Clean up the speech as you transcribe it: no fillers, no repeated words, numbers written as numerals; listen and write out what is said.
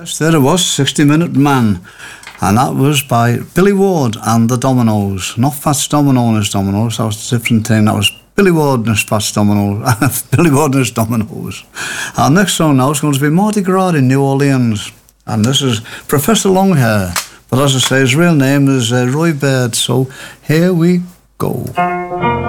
Yes, there it was, 60-Minute Man. And that was by Billy Ward and the Dominoes. Not Fats Domino and his Dominoes, that was a different thing. That was Billy Ward and his Fats Dominoes. Billy Ward and his Dominoes. Our next song now is going to be Mardi Gras in New Orleans. And this is Professor Longhair. But as I say, his real name is Roy Baird. So here we go.